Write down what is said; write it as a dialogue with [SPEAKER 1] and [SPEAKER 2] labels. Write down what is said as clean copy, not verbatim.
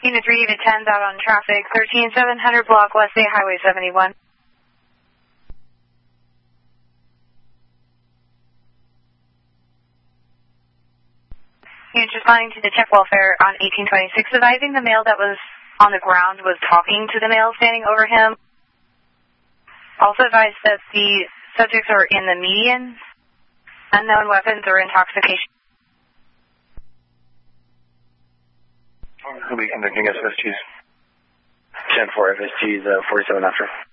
[SPEAKER 1] Unit 3, Unit 10's out on traffic, 13700 block West State Highway 71. Unit responding to the check welfare on 1826, advising the male that was on the ground was talking to the male standing over him. Also advised that the subjects are in the median, unknown weapons or intoxication.
[SPEAKER 2] We'll be conducting SFSTs. 10-4 FSTs 47 after.